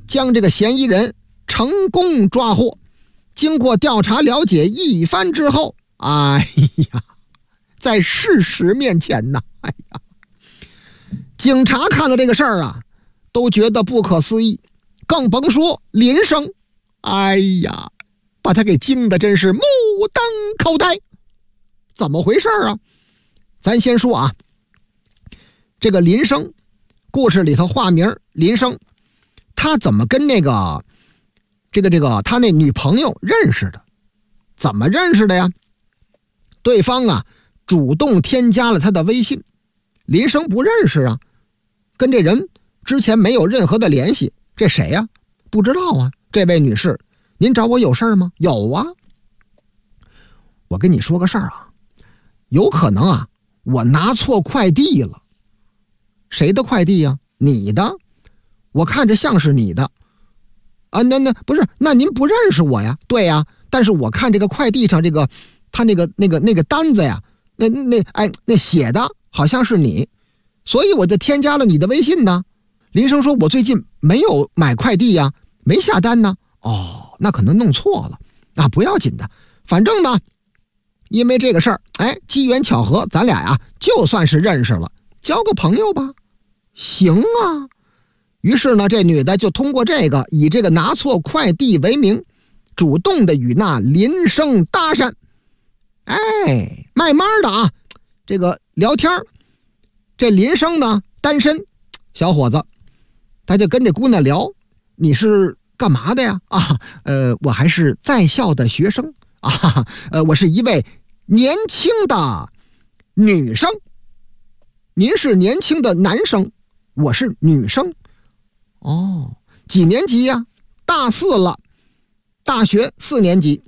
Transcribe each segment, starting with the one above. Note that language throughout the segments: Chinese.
将这个嫌疑人成功抓获。经过调查了解一番之后，哎呀，在事实面前呢，哎呀，警察看了这个事儿啊，都觉得不可思议，更甭说林生，哎呀，把他给惊得真是目瞪口呆。怎么回事啊？咱先说啊，这个林生，故事里头化名林生，他怎么跟那个他那女朋友认识的？怎么认识的呀？对方啊主动添加了他的微信，林生不认识啊，跟这人之前没有任何的联系。这谁呀？不知道啊。这位女士，您找我有事吗？有啊。我跟你说个事儿啊，有可能啊我拿错快递了。谁的快递呀？你的。我看着像是你的啊。那不是，那您不认识我呀？对呀，但是我看这个快递上他那个单子呀，那写的好像是你，所以我就添加了你的微信呢。林生说，我最近没有买快递呀，没下单呢。哦，那可能弄错了啊，不要紧的，反正呢因为这个事儿，机缘巧合，咱俩呀就算是认识了，交个朋友吧。行啊。于是呢，这女的就通过以这个拿错快递为名，主动的与那林生搭讪。慢慢的啊，这个聊天，这林生呢单身小伙子，他就跟这姑娘聊，你是干嘛的呀？我还是在校的学生啊，我是一位年轻的女生，您是年轻的男生，我是女生。哦，几年级呀？大4了，大学4年级。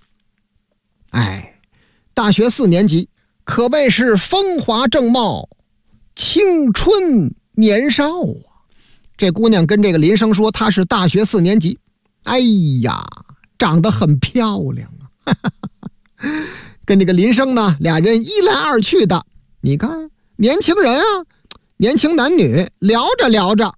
大学4年级可谓是风华正茂，青春年少啊。这姑娘跟这个林生说她是大学4年级，哎呀，长得很漂亮啊。跟这个林生呢，俩人一来二去的，你看年轻人啊，年轻男女聊着聊着，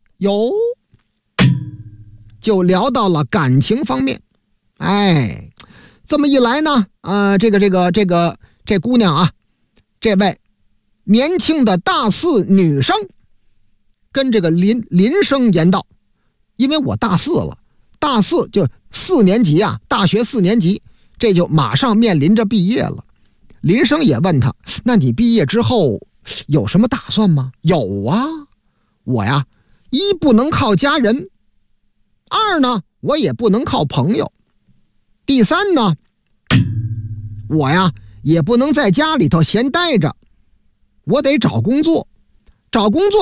就聊到了感情方面。这么一来呢，这姑娘啊，这位年轻的大4女生跟这个林生言道，因为我大4了，大4就4年级啊，大学4年级，这就马上面临着毕业了。林生也问他，那你毕业之后有什么打算吗？有啊，我呀，一不能靠家人，二呢，我也不能靠朋友，第三呢，我呀也不能在家里头闲待着，我得找工作。找工作